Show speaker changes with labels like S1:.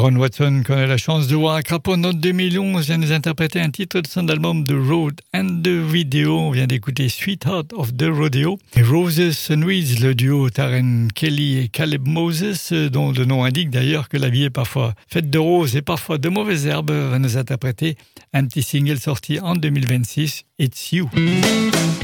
S1: Aaron Watson, qu'on a la chance de voir à Craponne en 2011, vient nous interpréter un titre de son album The Road and the Video. On vient d'écouter Sweetheart of the Rodeo. Et Roses and Weeds, le duo Taryn Kelly et Caleb Moses, dont le nom indique d'ailleurs que la vie est parfois faite de roses et parfois de mauvaises herbes, va nous interpréter un petit single sorti en 2026, It's You.